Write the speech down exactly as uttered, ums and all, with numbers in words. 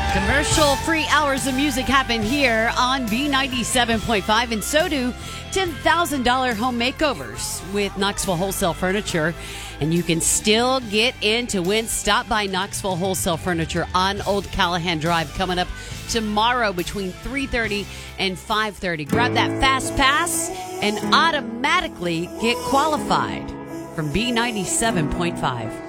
Commercial-free hours of music happen here on B ninety-seven point five, and so do ten thousand dollars home makeovers with Knoxville Wholesale Furniture. And you can still get in to win. Stop by Knoxville Wholesale Furniture on Old Callahan Drive coming up tomorrow between three thirty and five thirty. Grab that Fast Pass and automatically get qualified from B ninety-seven point five.